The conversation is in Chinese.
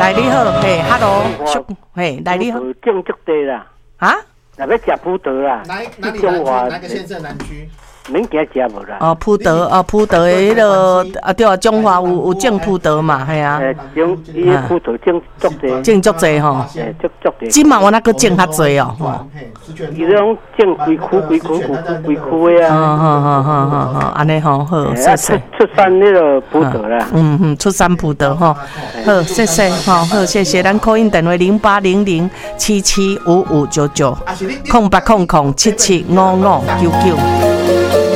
来你好，嘿，Hello，嘿，来你好， 种足地啦， 啊？ 若要食葡萄啦， 哪里南区？哪个县市南区？ 免惊食无啦。 哦，葡萄的迄个啊，对啊，中华有种葡萄嘛，系啊。 种伊个葡萄种足地， 种足济吼。 足地。 即嘛我那个种较济哦，吼。 伊种种规区的啊。 好，安尼吼好，谢谢。 出产那个葡萄啦。 出产葡萄吼，好，谢谢，好，谢谢。咱call in电话0800775599，0800775599。